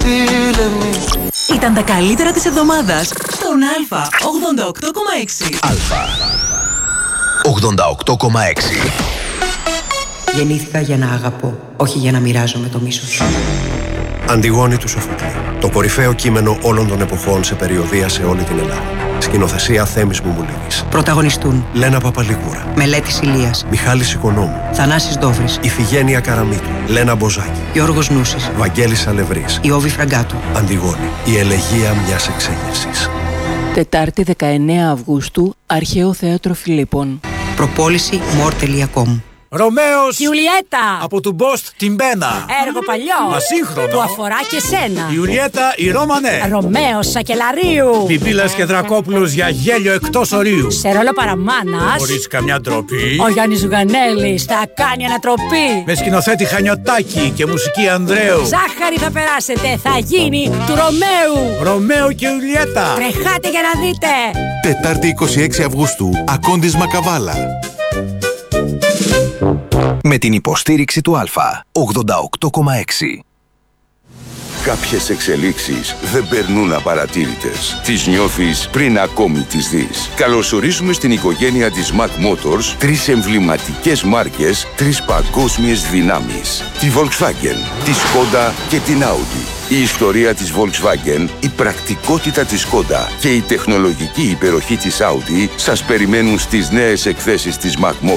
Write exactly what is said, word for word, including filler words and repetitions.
Ήταν τα καλύτερα της εβδομάδας στον Α ογδόντα οκτώ κόμμα έξι. Α ογδόντα οκτώ κόμμα έξι. Γεννήθηκα για να αγαπώ, όχι για να μοιράζομαι το μίσος. Αντιγόνη του Σοφοκλή. Το κορυφαίο κείμενο όλων των εποχών σε περιοδεία σε όλη την Ελλάδα. Σκηνοθεσία Θέμης Μουμουλίδης. Πρωταγωνιστούν Λένα Παπαλίγουρα. Μελέτης Ηλίας, Μιχάλης Οικονόμου. Θανάσης Δόβρης, Ιφηγένεια Καραμίτου. Λένα Μποζάκη. Γιώργος Νούσης, Βαγγέλης Αλευρής. Ιώβη Φραγκάτου. Αντιγόνη. Η ελεγεία μιας εξέγερσης. Τετάρτη δεκαεννέα Αυγούστου, Αρχαίο Θέατρο Φιλίππων. Προπόληση μορ τελεία κομ. Ρωμαίος Ιουλιέτα! από του Μπόστ την Μπένα. Έργο παλιό! Μα σύγχρονο. Που αφορά και σένα. Ιουλιέτα η Ρώμανε. Ρωμαίος Σακελαρίου. Πιπίλας και Δρακόπουλος για γέλιο εκτός ορίου. Σε ρόλο παραμάνας. Χωρίς καμιά ντροπή. Ο Γιάννης Ζουγανέλης θα κάνει ανατροπή. Με σκηνοθέτη Χανιωτάκη και μουσική Ανδρέου. Ζάχαρη θα περάσετε, θα γίνει του Ρωμαίου. Ρωμαίο και Ιουλιέτα. Τρεχάτε για να δείτε. Τετάρτη είκοσι έξι Αυγούστου, Ακόντης Μακαβάλα. Με την υποστήριξη του Α ογδόντα οκτώ κόμμα έξι. Κάποιες εξελίξεις δεν περνούν απαρατήρητες. Τις νιώθεις πριν ακόμη τις δεις. Καλωσορίζουμε στην οικογένεια της Mac Motors τρεις εμβληματικές μάρκες, τρεις παγκόσμιες δυνάμεις. Τη Volkswagen, τη Skoda και την Audi. Η ιστορία της Volkswagen, η πρακτικότητα της Skoda και η τεχνολογική υπεροχή της Audi σας περιμένουν στις νέες εκθέσεις της Mac Motors.